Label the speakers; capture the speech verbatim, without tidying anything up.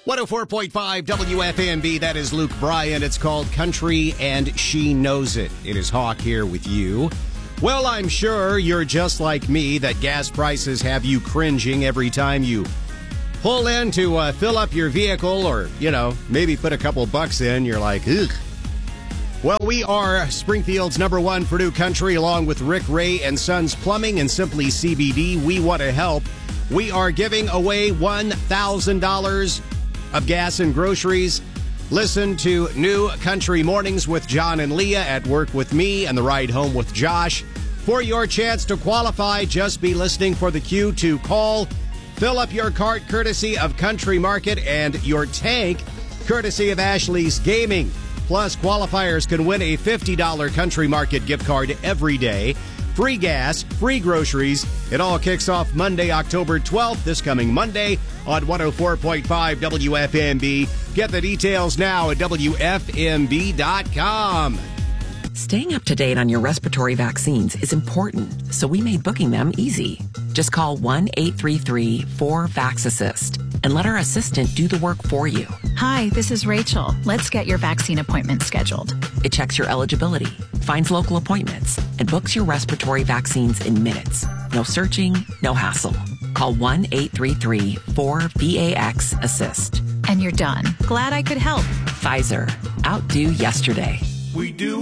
Speaker 1: one oh four point five W F M B, that is Luke Bryan. It's called Country and She Knows It. It is Hawk here with you. Well, I'm sure you're just like me, that gas prices have you cringing every time you pull in to uh, fill up your vehicle or, you know, maybe put a couple bucks in. You're like, ugh. Well, we are Springfield's number one for new country, along with Rick Ray and Sons Plumbing and Simply C B D. We want to help. We are giving away one thousand dollars of gas and groceries. Listen to New Country Mornings with John and Leah, At Work with me, and The Ride Home with Josh. For your chance to qualify, just be listening for the cue to call. Fill up your cart courtesy of Country Market and your tank courtesy of Ashley's Gaming. Plus, qualifiers can win a fifty dollars Country Market gift card every day. Free gas, free groceries. It all kicks off Monday, October twelfth, this coming Monday on one oh four point five W F M B. Get the details now at W F M B dot com.
Speaker 2: Staying up to date on your respiratory vaccines is important, so we made booking them easy. Just call one eight three three four VAX-ASSIST and let our assistant do the work for you.
Speaker 3: Hi, this is Rachel. Let's get your vaccine appointment scheduled.
Speaker 2: It checks your eligibility, finds local appointments, and books your respiratory vaccines in minutes. No searching, no hassle. Call one eight three three four VAX-ASSIST.
Speaker 3: And you're done. Glad I could help.
Speaker 2: Pfizer. Outdo yesterday.
Speaker 4: We do